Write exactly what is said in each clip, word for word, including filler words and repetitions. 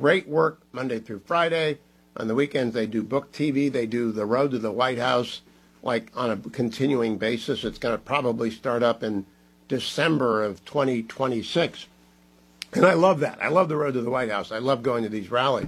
great work Monday through Friday. On the weekends, they do book T V. They do The Road to the White House, like on a continuing basis. It's going to probably start up in December of twenty twenty-six. And I love that. I love The Road to the White House. I love going to these rallies.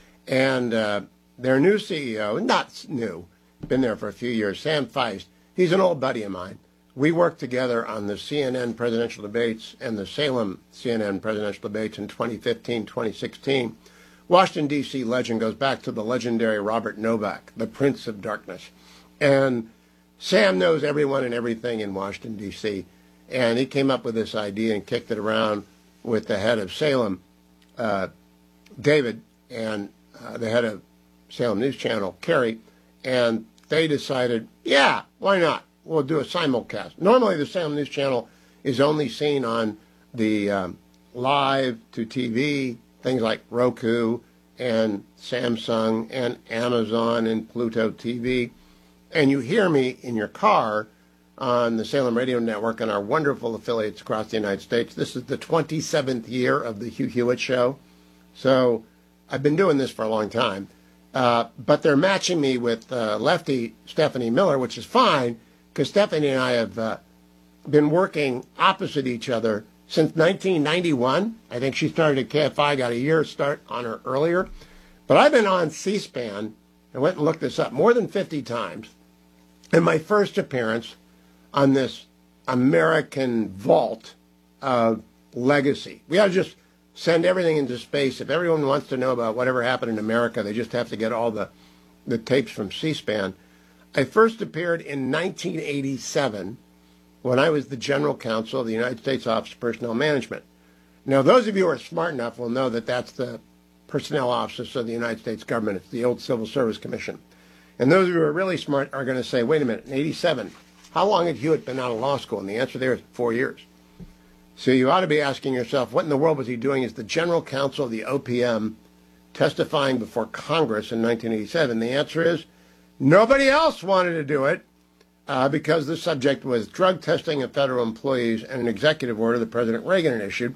And uh, their new C E O, not new, been there for a few years, Sam Feist, he's an old buddy of mine. We worked together on the C N N presidential debates and the Salem C N N presidential debates in twenty fifteen, twenty sixteen. Washington, D C legend goes back to the legendary Robert Novak, the Prince of Darkness. And Sam knows everyone and everything in Washington, D C, and he came up with this idea and kicked it around with the head of Salem, uh, David, and uh, the head of Salem News Channel, Kerry, and they decided, yeah, why not? We'll do a simulcast. Normally, the Salem News Channel is only seen on the um, live to T V, things like Roku and Samsung and Amazon and Pluto T V. And you hear me in your car on the Salem Radio Network and our wonderful affiliates across the United States. This is the twenty-seventh year of the Hugh Hewitt Show. So I've been doing this for a long time. Uh, but they're matching me with uh, lefty Stephanie Miller, which is fine, because Stephanie and I have uh, been working opposite each other since nineteen ninety-one. I think she started at K F I, got a year start on her earlier. But I've been on C-SPAN, I went and looked this up, more than fifty times. And my first appearance on this American vault of legacy. We ought to just send everything into space. If everyone wants to know about whatever happened in America, they just have to get all the, the tapes from C-SPAN. I first appeared in nineteen eighty-seven when I was the General Counsel of the United States Office of Personnel Management. Now, those of you who are smart enough will know that that's the Personnel Office of the United States government. It's the old Civil Service Commission. And those of you who are really smart are going to say, wait a minute, in eighty-seven, how long had Hewitt been out of law school? And the answer there is four years. So you ought to be asking yourself, what in the world was he doing as the General Counsel of the O P M testifying before Congress in nineteen eighty-seven? The answer is nobody else wanted to do it. Uh, because the subject was drug testing of federal employees and an executive order that President Reagan had issued.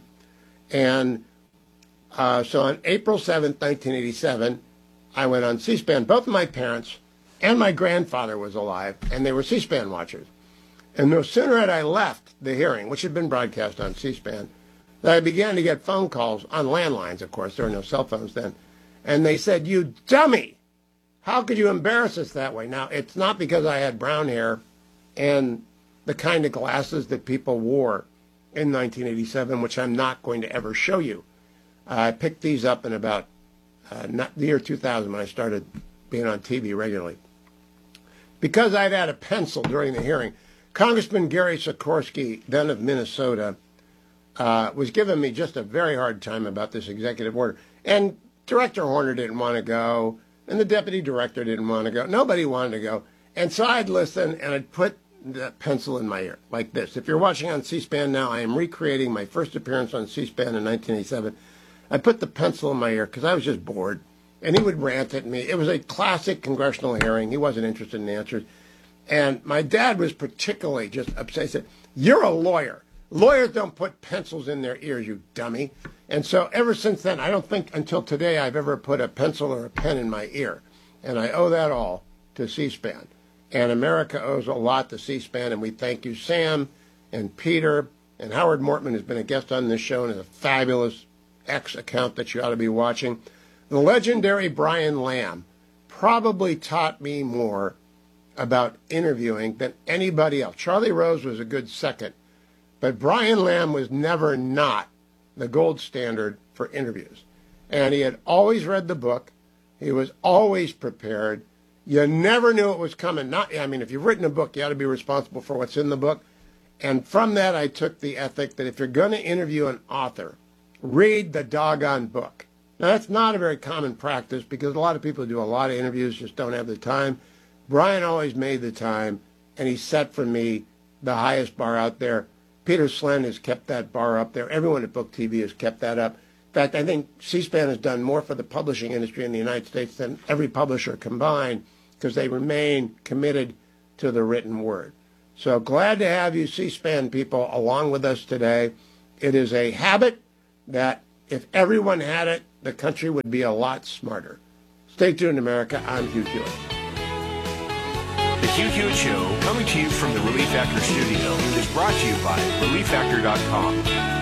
And uh, so on April seventh, nineteen eighty-seven, I went on C-SPAN. Both of my parents and my grandfather was alive, and they were C-SPAN watchers. And no sooner had I left the hearing, which had been broadcast on C-SPAN, that I began to get phone calls on landlines, of course. There were no cell phones then. And they said, you dummy! How could you embarrass us that way? Now, it's not because I had brown hair and the kind of glasses that people wore in nineteen eighty-seven, which I'm not going to ever show you. Uh, I picked these up in about uh, not the year two thousand when I started being on T V regularly. Because I'd had a pencil during the hearing, Congressman Gary Sikorsky, then of Minnesota, uh, was giving me just a very hard time about this executive order. And Director Horner didn't want to go. And the deputy director didn't want to go. Nobody wanted to go. And so I'd listen, and I'd put the pencil in my ear, like this. If you're watching on C-SPAN now, I am recreating my first appearance on C-SPAN in nineteen eighty-seven. I put the pencil in my ear because I was just bored. And he would rant at me. It was a classic congressional hearing. He wasn't interested in the answers. And my dad was particularly just upset. He said, you're a lawyer. Lawyers don't put pencils in their ears, you dummy. And so ever since then, I don't think until today I've ever put a pencil or a pen in my ear. And I owe that all to C-SPAN. And America owes a lot to C-SPAN, and we thank you, Sam and Peter. And Howard Mortman has been a guest on this show and is a fabulous X account that you ought to be watching. The legendary Brian Lamb probably taught me more about interviewing than anybody else. Charlie Rose was a good second. But Brian Lamb was never not the gold standard for interviews. And he had always read the book. He was always prepared. You never knew it was coming. Not, I mean, if you've written a book, you ought to be responsible for what's in the book. And from that, I took the ethic that if you're going to interview an author, read the doggone book. Now, that's not a very common practice because a lot of people who do a lot of interviews just don't have the time. Brian always made the time, and he set for me the highest bar out there. Peter Slen has kept that bar up there. Everyone at Book T V has kept that up. In fact, I think C-SPAN has done more for the publishing industry in the United States than every publisher combined because they remain committed to the written word. So glad to have you C-SPAN people along with us today. It is a habit that if everyone had it, the country would be a lot smarter. Stay tuned, America. I'm Hugh Hewitt. The Hugh Hewitt Show, coming to you from the Relief Factor studio, is brought to you by relief factor dot com.